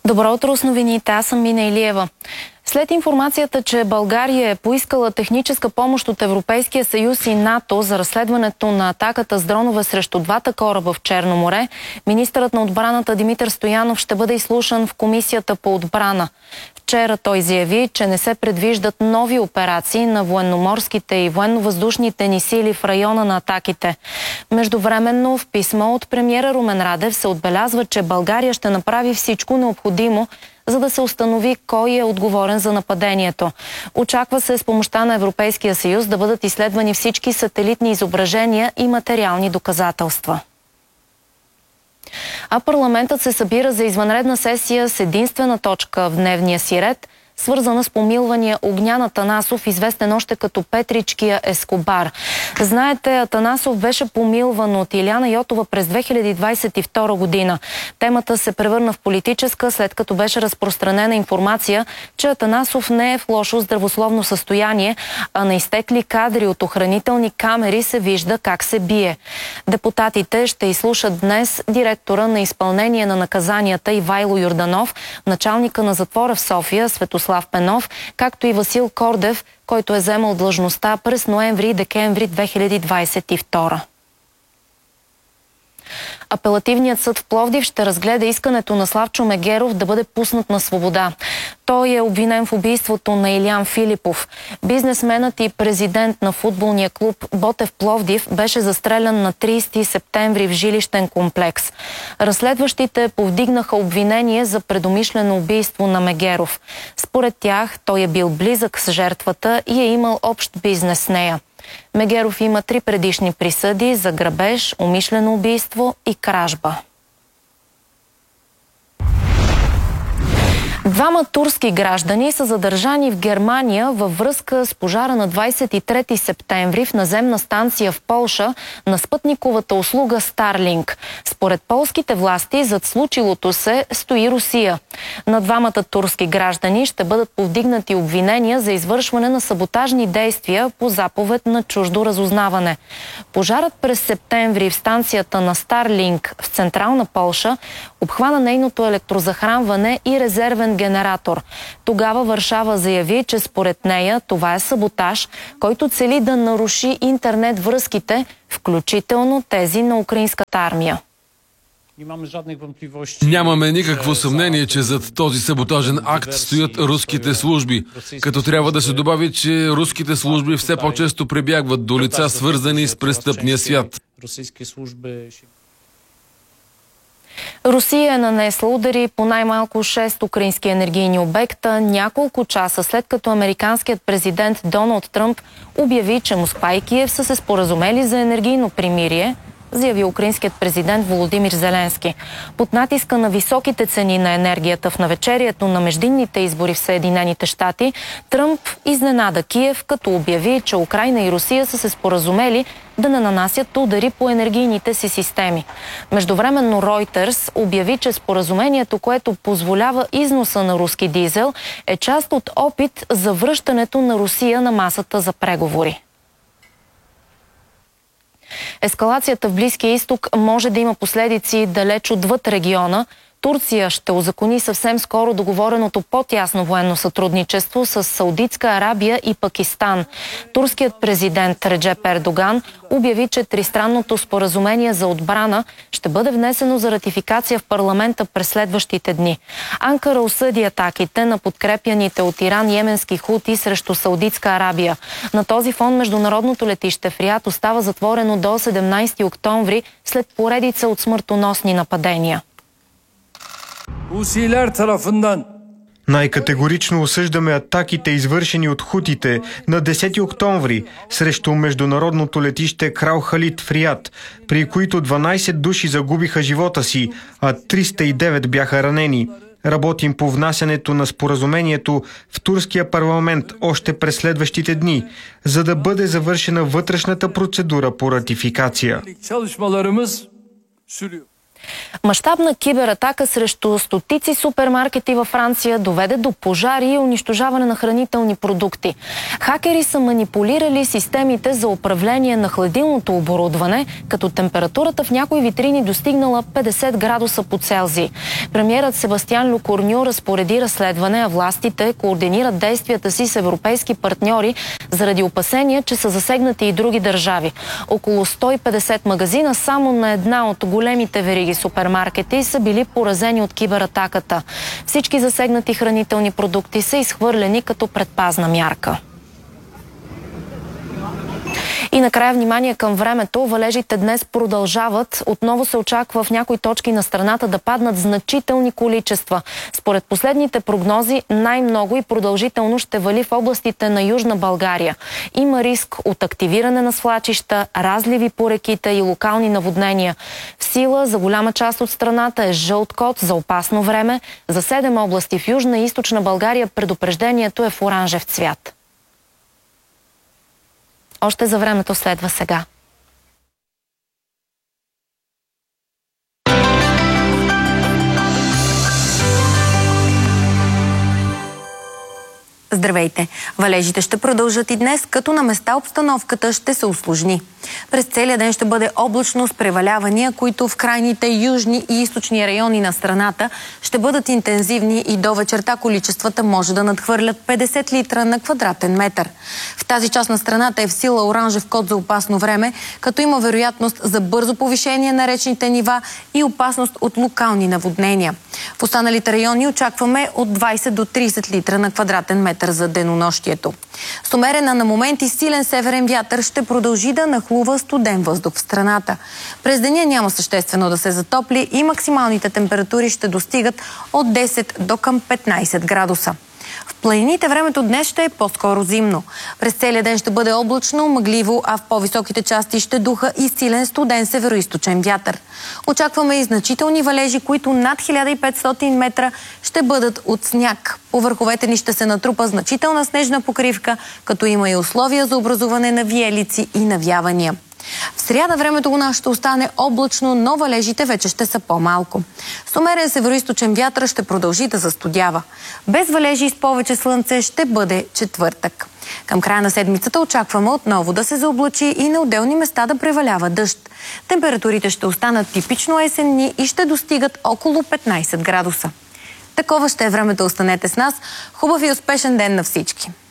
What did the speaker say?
Добро утро с новините, аз съм Мина Илиева. След информацията, че България е поискала техническа помощ от Европейския съюз и НАТО за разследването на атаката с дронове срещу двата кораба в Черно море, министърът на отбраната Димитър Стоянов ще бъде изслушан в Комисията по отбрана. Вчера той заяви, че не се предвиждат нови операции на военноморските и военновъздушните ни сили в района на атаките. Междувременно в писмо от премиера Румен Радев се отбелязва, че България ще направи всичко необходимо, за да се установи кой е отговорен за нападението. Очаква се с помощта на Европейския съюз да бъдат изследвани всички сателитни изображения и материални доказателства. А парламентът се събира за извънредна сесия с единствена точка в дневния си ред, свързана с помилвания Огнян Атанасов, известен още като Петричкия Ескобар. Знаете, Атанасов беше помилван от Илияна Йотова през 2022 година. Темата се превърна в политическа, след като беше разпространена информация, че Атанасов не е в лошо здравословно състояние, а на изтекли кадри от охранителни камери се вижда как се бие. Депутатите ще изслушат днес директора на изпълнение на наказанията Ивайло Йорданов, началника на затвора в София Светослав Пенов, както и Васил Кордев, който е заемал длъжността през ноември и декември 2022. Апелативният съд в Пловдив ще разгледа искането на Славчо Мегеров да бъде пуснат на свобода. Той е обвинен в убийството на Илиян Филипов. Бизнесменът и президент на футболния клуб Ботев Пловдив беше застрелян на 30 септември в жилищен комплекс. Разследващите повдигнаха обвинение за предумишлено убийство на Мегеров. Според тях той е бил близък с жертвата и е имал общ бизнес с нея. Мегеров има 3 предишни присъди за грабеж, умишлено убийство и кражба. Двама турски граждани са задържани в Германия във връзка с пожара на 23 септември в наземна станция в Полша на спътниковата услуга Starlink. Според полските власти зад случилото се стои Русия. На двамата турски граждани ще бъдат повдигнати обвинения за извършване на саботажни действия по заповед на чуждо разузнаване. Пожарът през септември в станцията на Starlink в централна Полша обхвана нейното електрозахранване и резервен генератор. Тогава Варшава заяви, че според нея това е саботаж, който цели да наруши интернет връзките, включително тези на украинската армия. Нямаме никакво съмнение, че зад този саботажен акт стоят руските служби, като трябва да се добави, че руските служби все по-често прибягват до лица, свързани с престъпния свят. Русия е нанесла удари по най-малко 6 украински енергийни обекта няколко часа след като американският президент Доналд Тръмп обяви, че Москва и Киев са се споразумели за енергийно примирие, заяви украинският президент Володимир Зеленски. Под натиска на високите цени на енергията в навечерието на междинните избори в Съединените щати, Тръмп изненада Киев, като обяви, че Украйна и Русия са се споразумели да не нанасят удари по енергийните си системи. Междувременно Reuters обяви, че споразумението, което позволява износа на руски дизел, е част от опит за връщането на Русия на масата за преговори. Ескалацията в Близкия изток може да има последици далеч отвъд региона. Турция ще узакони съвсем скоро договореното по-тясно военно сътрудничество с Саудитска Арабия и Пакистан. Турският президент Реджеп Ердоган обяви, че тристранното споразумение за отбрана ще бъде внесено за ратификация в парламента през следващите дни. Анкара осъди атаките на подкрепяните от Иран йеменски хути срещу Саудитска Арабия. На този фон международното летище в Риад остава затворено до 17 октомври след поредица от смъртоносни нападения. Най-категорично осъждаме атаките, извършени от хутите на 10 октомври срещу международното летище Крал Халид в Риад, при които 12 души загубиха живота си, а 309 бяха ранени. Работим по внасянето на споразумението в турския парламент още през следващите дни, за да бъде завършена вътрешната процедура по ратификация. Мащабна кибератака срещу стотици супермаркети във Франция доведе до пожари и унищожаване на хранителни продукти. Хакери са манипулирали системите за управление на хладилното оборудване, като температурата в някои витрини достигнала 50 градуса по Целзий. Премиерът Себастиан Лекорню разпореди разследване, а властите координират действията си с европейски партньори заради опасения, че са засегнати и други държави. Около 150 магазина само на една от големите вериги супермаркети са били поразени от кибератаката. Всички засегнати хранителни продукти са изхвърлени като предпазна мярка. И накрая внимание към времето. Валежите днес продължават. Отново се очаква в някои точки на страната да паднат значителни количества. Според последните прогнози най-много и продължително ще вали в областите на Южна България. Има риск от активиране на свлачища, разливи по реките и локални наводнения. В сила за голяма част от страната е жълт код за опасно време. За 7 области в Южна и Източна България предупреждението е в оранжев цвят. Още за времето следва сега. Здравейте! Валежите ще продължат и днес, като на места обстановката ще се усложни. През целия ден ще бъде облачно с превалявания, които в крайните южни и източни райони на страната ще бъдат интензивни и до вечерта количествата може да надхвърлят 50 литра на квадратен метър. В тази част на страната е в сила оранжев код за опасно време, като има вероятност за бързо повишение на речните нива и опасност от локални наводнения. В останалите райони очакваме от 20 до 30 литра на квадратен метър за денонощието. С умерена на моменти силен северен вятър ще продължи да нахлува студен въздух в страната. През деня няма съществено да се затопли и максималните температури ще достигат от 10 до към 15 градуса. В планините времето днес ще е по-скоро зимно. През целия ден ще бъде облачно, мъгливо, а в по-високите части ще духа и силен студен североизточен вятър. Очакваме и значителни валежи, които над 1500 метра ще бъдат от сняг. По върховете ни ще се натрупа значителна снежна покривка, като има и условия за образуване на виелици и навявания. В сряда времето у нас ще остане облачно, но валежите вече ще са по-малко. С умерен североизточен вятър ще продължи да застудява. Без валежи и с повече слънце ще бъде четвъртък. Към края на седмицата очакваме отново да се заоблачи и на отделни места да превалява дъжд. Температурите ще останат типично есенни и ще достигат около 15 градуса. Такова ще е времето, останете с нас. Хубав и успешен ден на всички!